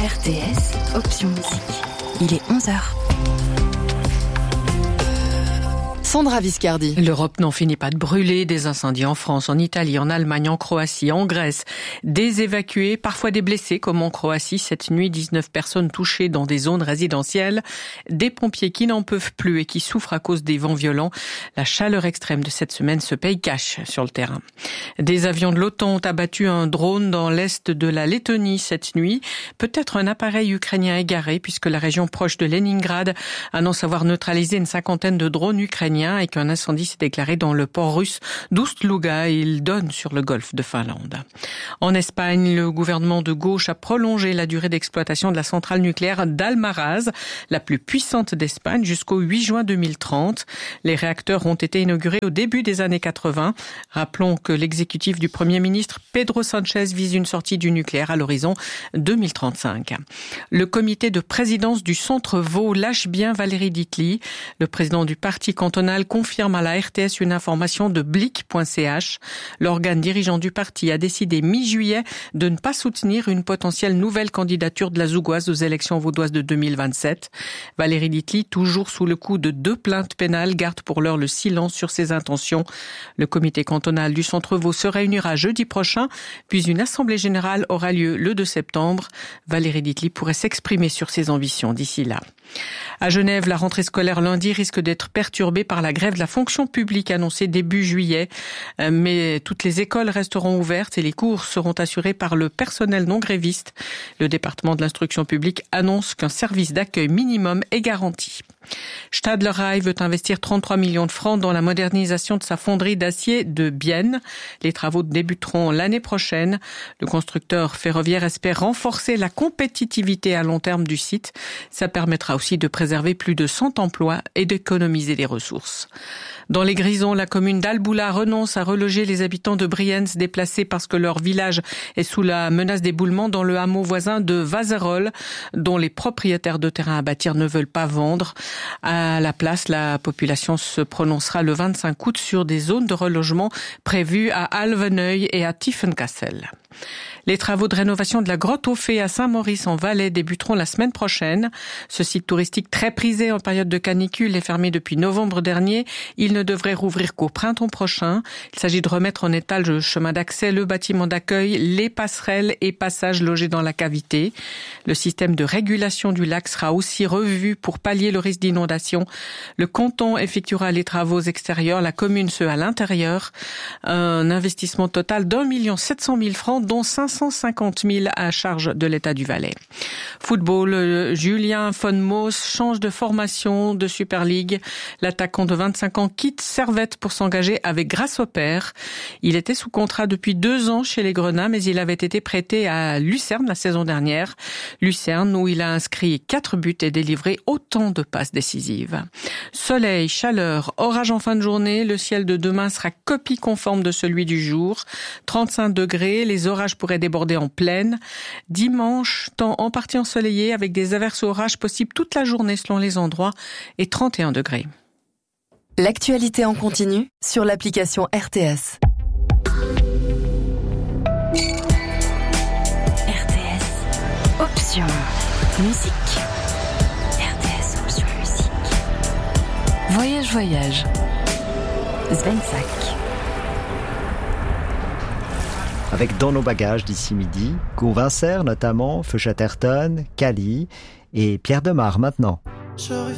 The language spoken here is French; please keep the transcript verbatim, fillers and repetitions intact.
R T S, option musique. Il est onze heures. Sandra Viscardi. L'Europe n'en finit pas de brûler. Des incendies en France, en Italie, en Allemagne, en Croatie, en Grèce. Des évacués, parfois des blessés, comme en Croatie. Cette nuit, dix-neuf personnes touchées dans des zones résidentielles. Des pompiers qui n'en peuvent plus et qui souffrent à cause des vents violents. La chaleur extrême de cette semaine se paye cash sur le terrain. Des avions de l'OTAN ont abattu un drone dans l'est de la Lettonie cette nuit. Peut-être un appareil ukrainien égaré, puisque la région proche de Leningrad annonce avoir neutralisé une cinquantaine de drones ukrainiens et qu'un incendie s'est déclaré dans le port russe d'Oust-Luga. Il donne sur le golfe de Finlande. En Espagne, le gouvernement de gauche a prolongé la durée d'exploitation de la centrale nucléaire d'Almaraz, la plus puissante d'Espagne, jusqu'au huit juin deux mille trente. Les réacteurs ont été inaugurés au début des années quatre-vingts. Rappelons que l'exécutif du Premier ministre Pedro Sánchez vise une sortie du nucléaire à l'horizon deux mille trente-cinq. Le comité de présidence du Centre Vaud lâche bien Valérie Ditely. Le président du parti cantonal confirme à la R T S une information de blic point c h. L'organe dirigeant du parti a décidé mi-juillet de ne pas soutenir une potentielle nouvelle candidature de la Zougoise aux élections vaudoises de deux mille vingt-sept. Valérie Ditely, toujours sous le coup de deux plaintes pénales, garde pour l'heure le silence sur ses intentions. Le comité cantonal du Centre Vaud se réunira jeudi prochain, puis une assemblée générale aura lieu le deux septembre. Valérie Ditely pourrait s'exprimer sur ses ambitions d'ici là. À Genève, la rentrée scolaire lundi risque d'être perturbée par la grève de la fonction publique annoncée début juillet. Mais toutes les écoles resteront ouvertes et les cours seront assurés par le personnel non gréviste. Le département de l'instruction publique annonce qu'un service d'accueil minimum est garanti. Stadler Rail veut investir trente-trois millions de francs dans la modernisation de sa fonderie d'acier de Bienne. Les travaux débuteront l'année prochaine. Le constructeur ferroviaire espère renforcer la compétitivité à long terme du site. Ça permettra aussi de préserver plus de cent emplois et d'économiser des ressources. Dans les Grisons, la commune d'Alboula renonce à reloger les habitants de Brienz déplacés parce que leur village est sous la menace d'éboulement dans le hameau voisin de Vazerolles, dont les propriétaires de terrains à bâtir ne veulent pas vendre. À la place, la population se prononcera le vingt-cinq août sur des zones de relogement prévues à Alveneuil et à Tiefenkassel. Les travaux de rénovation de la grotte aux Fées à Saint-Maurice en Valais débuteront la semaine prochaine. Ce site touristique très prisé en période de canicule est fermé depuis novembre dernier. Il ne devrait rouvrir qu'au printemps prochain. Il s'agit de remettre en état le chemin d'accès, le bâtiment d'accueil, les passerelles et passages logés dans la cavité. Le système de régulation du lac sera aussi revu pour pallier le risque d'inondation. Le canton effectuera les travaux extérieurs, la commune ceux à l'intérieur. Un investissement total d'un million sept cent mille francs, dont cinq cent cinquante mille à charge de l'État du Valais. Football, Julien von Moos change de formation de Super League. L'attaquant de vingt-cinq ans quitte Servette pour s'engager avec Grasshopper. Il était sous contrat depuis deux ans chez les Grenats, mais il avait été prêté à Lucerne la saison dernière. Lucerne, où il a inscrit quatre buts et délivré autant de passes décisives. Soleil, chaleur, orage en fin de journée. Le ciel de demain sera copie conforme de celui du jour. trente-cinq degrés, les orages pourraient déborder en plaine. Dimanche, temps en partie ensoleillé avec des averses orages possibles toute la journée selon les endroits et trente et un degrés. L'actualité en continu sur l'application R T S. R T S, option musique. R T S, option musique. Voyage, voyage. Svensak. Avec dans nos bagages d'ici midi, Courvincer notamment, Feu Chatterton, Cali et Pierre Demar maintenant.